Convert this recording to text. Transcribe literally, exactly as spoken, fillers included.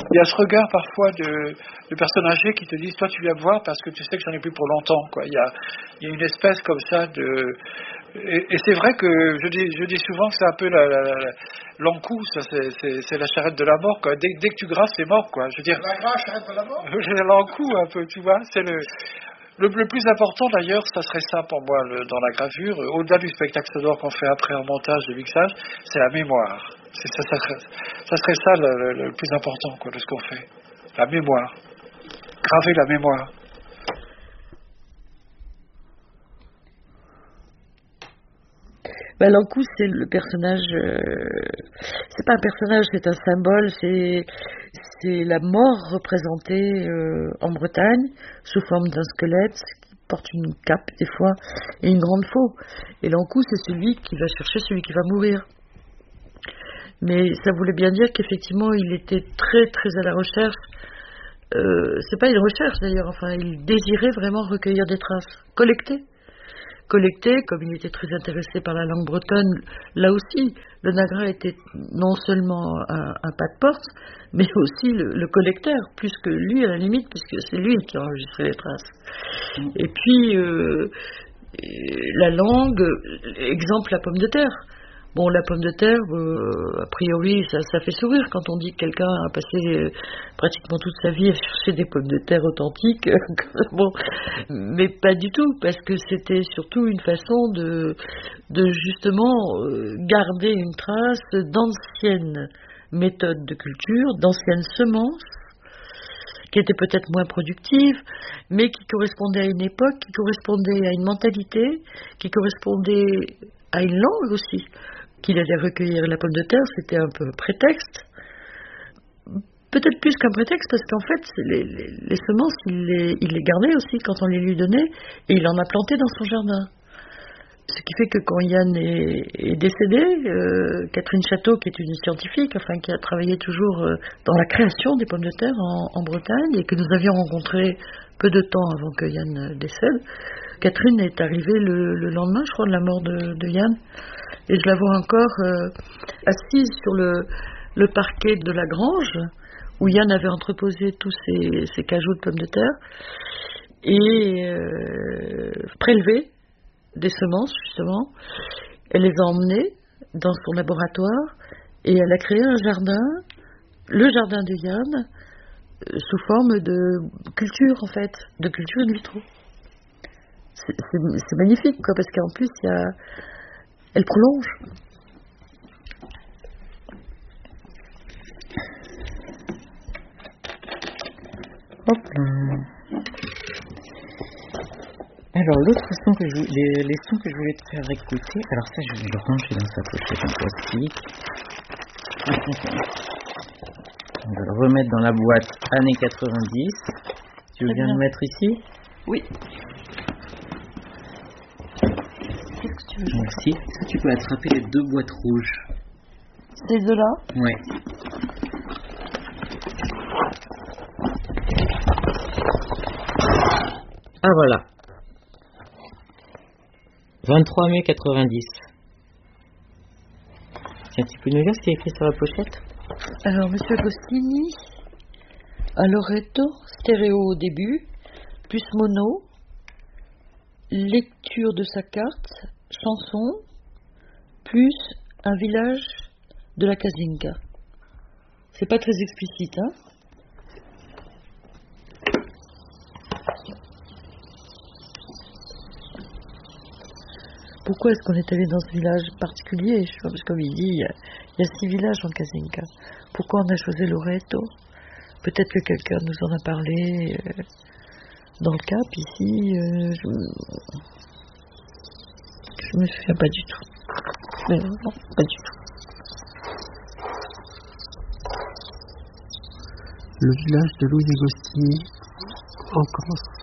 il y a ce regard parfois de, de personnes âgées qui te disent toi tu viens me voir parce que tu sais que j'en ai plus pour longtemps, quoi. Il y a, il y a une espèce comme ça de et, et c'est vrai que je dis, je dis souvent que c'est un peu la, la, la, l'encou, ça c'est, c'est, c'est la charrette de la mort, quoi. Dès, dès que tu grasses c'est mort, quoi. Je veux dire la grâce charrette de la mort. L'encou un peu, tu vois. C'est le Le, le plus important d'ailleurs, ça serait ça pour moi le, dans la gravure, euh, au-delà du spectacle sonore qu'on fait après en montage et mixage, c'est la mémoire. C'est, ça, ça, serait, ça serait ça le, le, le plus important quoi, de ce qu'on fait. La mémoire. Graver la mémoire. Ben, L'Encou, c'est le personnage. Euh, c'est pas un personnage, c'est un symbole. C'est, c'est la mort représentée euh, en Bretagne sous forme d'un squelette qui porte une cape des fois et une grande faux. Et L'Encou, c'est celui qui va chercher celui qui va mourir. Mais ça voulait bien dire qu'effectivement, il était très très à la recherche. Euh, c'est pas une recherche d'ailleurs. Enfin, il désirait vraiment recueillir des traces, collecter. collecté, comme il était très intéressé par la langue bretonne, là aussi, le Nagra était non seulement un, un pas de porte, mais aussi le, le collecteur, plus que lui à la limite, puisque c'est lui qui a enregistré les traces. Et puis, euh, la langue, exemple la pomme de terre. Bon, la pomme de terre, euh, a priori, ça, ça fait sourire quand on dit que quelqu'un a passé euh, pratiquement toute sa vie à chercher des pommes de terre authentiques. Bon, mais pas du tout, parce que c'était surtout une façon de, de justement euh, garder une trace d'anciennes méthodes de culture, d'anciennes semences, qui étaient peut-être moins productives, mais qui correspondaient à une époque, qui correspondaient à une mentalité, qui correspondaient à une langue aussi. Qu'il allait recueillir la pomme de terre, c'était un peu un prétexte. Peut-être plus qu'un prétexte, parce qu'en fait, les, les, les semences, il les, il les gardait aussi quand on les lui donnait, et il en a planté dans son jardin. Ce qui fait que quand Yann est, est décédé, euh, Catherine Château, qui est une scientifique, enfin qui a travaillé toujours euh, dans la création des pommes de terre en, en Bretagne, et que nous avions rencontré peu de temps avant que Yann décède, Catherine est arrivée le, le lendemain, je crois, de la mort de, de Yann. Et je la vois encore euh, assise sur le, le parquet de la grange, où Yann avait entreposé tous ses, ses cajoux de pommes de terre, et euh, prélevé des semences, justement. Elle les a emmenées dans son laboratoire, et elle a créé un jardin, le jardin de Yann, euh, sous forme de culture, en fait, de culture in vitro. C'est, c'est, c'est magnifique, quoi, parce qu'en plus, il y a... elle prolonge. Hop là. Alors, l'autre son que je, les, les sons que je voulais te faire écouter, alors ça, je vais le ranger dans sa pochette en plastique. On va le remettre dans la boîte années quatre-vingt-dix. Tu veux bien le mettre ici? Oui. Qu'est-ce que tu veux? Merci. Est-ce que tu peux attraper les deux boîtes rouges? Ces deux-là? Ouais. Ah voilà. vingt-trois mai quatre-vingt-dix. Tiens, tu peux nous lire ce qui est écrit sur la pochette? Alors, Monsieur Agostini, à Loreto, stéréo au début, plus mono, lecture de sa carte, chanson, plus un village de la Kazinka. C'est pas très explicite, hein? Pourquoi est-ce qu'on est allé dans ce village particulier? Je sais pas, parce que comme il dit, il y, a, il y a six villages en Kazinka. Pourquoi on a choisi Loreto? Peut-être que quelqu'un nous en a parlé euh, dans le Cap, ici. Euh, je, je me souviens pas du tout. Mais non, pas du tout. Le village de Louis Agostini, en commence.